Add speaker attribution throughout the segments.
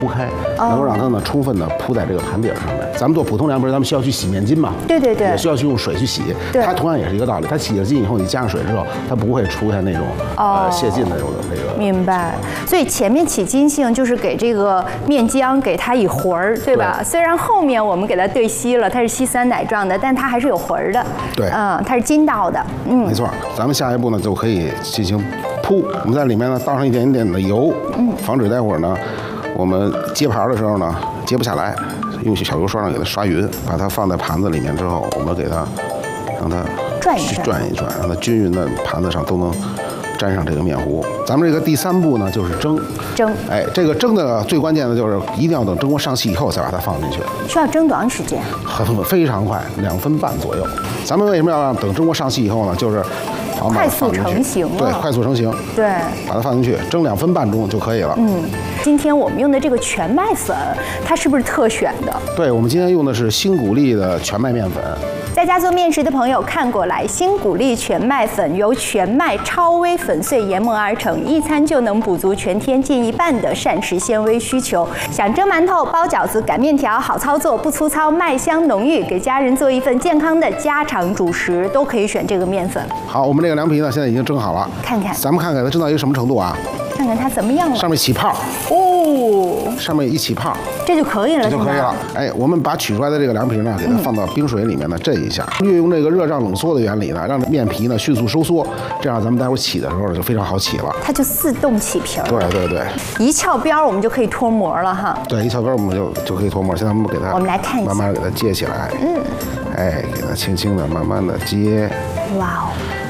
Speaker 1: 铺开，能够让它呢充分的铺在这个盘底上面。咱们做普通凉皮，咱们需要去洗面巾嘛？
Speaker 2: 对对对，
Speaker 1: 也需要去用水去洗。它同样也是一个道理，它洗了巾以后，你加上水之后，它不会出现那种泄劲的这个。
Speaker 2: 明白。所以前面起筋性就是给这个面浆给它以魂儿，对吧？对，虽然后面我们给它兑稀了，它是稀酸奶状的，但它还是有魂儿的。
Speaker 1: 对，
Speaker 2: 它是筋道的。
Speaker 1: 没错。咱们下一步呢就可以进行铺，我们在里面呢倒上一点点的油，防止待会儿呢我们接盘的时候呢接不下来，用小油刷上给它刷匀，把它放在盘子里面之后，我们给它让它转一转，让它均匀的盘子上都能沾上这个面糊。咱们这个第3步呢就是蒸。哎，这个蒸的最关键的就是一定要等蒸锅上气以后才把它放进去。
Speaker 2: 需要蒸多长时间？
Speaker 1: 非常快，2分半左右。咱们为什么要让等蒸锅上气以后呢？就是
Speaker 2: 快速成型了。
Speaker 1: 对，快速成型。
Speaker 2: 对，
Speaker 1: 把它放进去，蒸2分半钟就可以了。
Speaker 2: 今天我们用的这个全麦粉，它是不是特选的？
Speaker 1: 对，我们今天用的是新谷粒的全麦面粉。
Speaker 2: 在家做面食的朋友看过来，新谷粒全麦粉由全麦超微粉碎研磨而成，一餐就能补足全天近1半的膳食纤维需求。想蒸馒头、包饺子、擀面条，好操作，不粗糙，麦香浓郁，给家人做一份健康的家常主食，都可以选这个面粉。
Speaker 1: 好，我们这个凉皮呢，现在已经蒸好了，
Speaker 2: 看看，
Speaker 1: 咱们看看它蒸到一个什么程度啊？
Speaker 2: 看看它怎么样了？
Speaker 1: 上面起泡
Speaker 2: 哦，
Speaker 1: 上面一起泡，
Speaker 2: 这就可以了，
Speaker 1: 这就可以了。哎，我们把取出来的这个凉皮呢，给它放到冰水里面呢震一下，运用这个热胀冷缩的原理呢，让面皮呢迅速收缩，这样咱们待会儿起的时候就非常好起了。
Speaker 2: 它就自动起皮儿。
Speaker 1: 对对对，
Speaker 2: 一翘边我们就可以脱模了哈。
Speaker 1: 对，一翘边我们就可以脱模。现在我们给它，
Speaker 2: 我们来看一下，
Speaker 1: 慢慢给它接起来。哎，给它轻轻的、慢慢的接。
Speaker 2: 哇哦，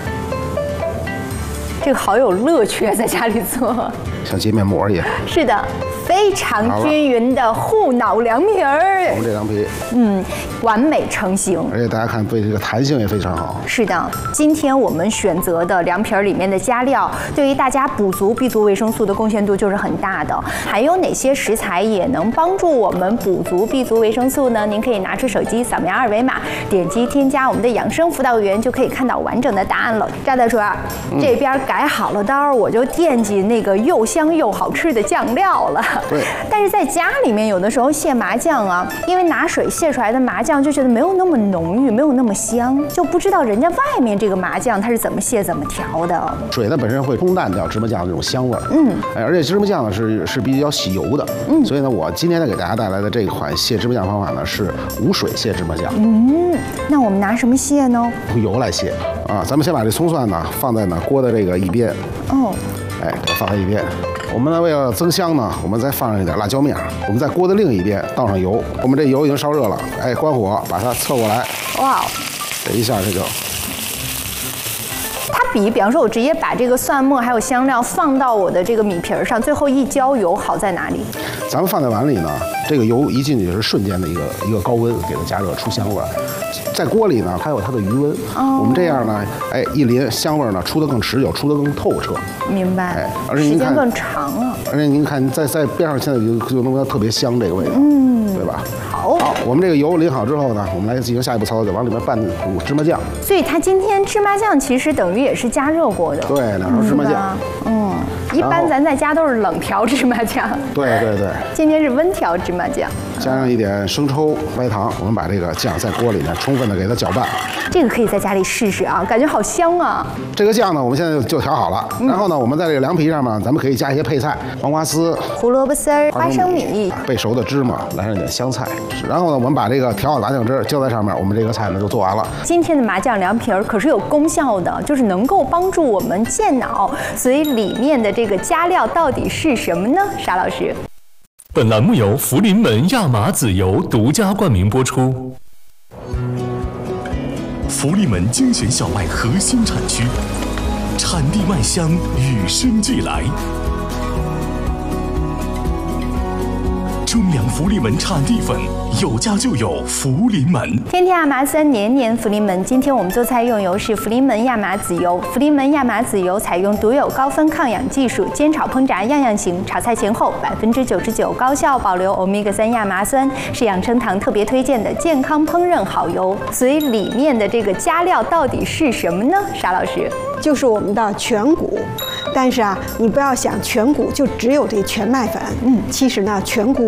Speaker 2: 这个好有乐趣啊，在家里做，
Speaker 1: 像接面膜一样。
Speaker 2: 是的，非常均匀的护脑凉皮儿。
Speaker 1: 我们这凉皮，
Speaker 2: 完美成型，
Speaker 1: 而且大家看，对这个弹性也非常好。
Speaker 2: 是的，今天我们选择的凉皮儿里面的加料，对于大家补足 B 族维生素的贡献度就是很大的。还有哪些食材也能帮助我们补足 B 族维生素呢？您可以拿出手机扫描2维码，点击添加我们的养生辅导员，就可以看到完整的答案了。赵大厨，这边改好了刀，我就惦记那个又香又好吃的酱料了。
Speaker 1: 对。
Speaker 2: 但是在家里面，有的时候卸麻酱啊，因为拿水卸出来的麻酱就觉得没有那么浓郁，没有那么香，就不知道人家外面这个麻酱它是怎么卸怎么调的。水
Speaker 1: 呢本身会冲淡掉芝麻酱的这种香味儿，而且芝麻酱呢是比较吸油的，所以呢，我今天呢给大家带来的这款卸芝麻酱方法呢是无水卸芝麻酱。
Speaker 2: 那我们拿什么卸呢？
Speaker 1: 用油来卸啊。咱们先把这葱蒜呢放在锅的这个一边，哎，给它放在一边。我们呢为了增香呢，我们再放上一点辣椒面。我们在锅的另一边倒上油，我们这油已经烧热了，哎，关火，把它侧过来。哇，这一下这就。
Speaker 2: 它比方说，我直接把这个蒜末还有香料放到我的这个米皮儿上，最后一浇油，好在哪里？
Speaker 1: 咱们放在碗里呢，这个油一进去是瞬间的一个高温，给它加热出香味儿。在锅里呢，还有它的余温。我们这样呢，哎，一淋香味儿呢出得更持久，出得更透彻。明白。哎，而且您看时间更长了。而且您看，在边上现在就能闻到特别香这个味道，对吧？好，我们这个油淋好之后呢，我们来进行下一步操作，就往里面拌芝麻酱。所以它今天芝麻酱其实等于也是加热过的。对，2勺芝麻酱。一般咱在家都是冷调芝麻酱。对对对。今天是温调芝麻酱。加上一点生抽、白糖，我们把这个酱在锅里面充分的给它搅拌。这个可以在家里试试啊，感觉好香啊！这个酱呢，我们现在就调好了。然后呢，我们在这个凉皮上面，咱们可以加一些配菜，黄瓜丝、胡萝卜丝儿、花生米、焙熟的芝麻，来上一点香菜。然后呢，我们把这个调好的麻酱汁浇在上面，我们这个菜呢就做完了。今天的麻酱凉皮儿可是有功效的，就是能够帮助我们健脑。所以里面的这个加料到底是什么呢？沙老师。
Speaker 3: 本栏目由福临门亚麻籽油独家冠名播出。福临门精选小麦核心产区，产地麦香与生俱来。中粮福临门产地粉，有家就有福临门。
Speaker 2: 天天亚麻酸，年年福临门。今天我们做菜用油是福临门亚麻籽油。福临门亚麻籽油采用独有高分抗氧技术，煎炒烹炸样样行。炒菜前后99%高效保留欧米伽3亚麻酸，是养生堂特别推荐的健康烹饪好油。所以里面的这个加料到底是什么呢？沙老师，
Speaker 4: 就是我们的全谷。但是啊，你不要想全谷就只有这全麦粉，其实呢，全谷